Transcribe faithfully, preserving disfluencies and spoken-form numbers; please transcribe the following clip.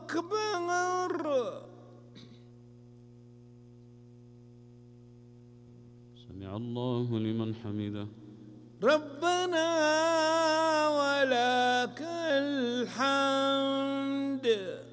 أكبر. سمع الله لمن حمده. ربنا ولك الحمد.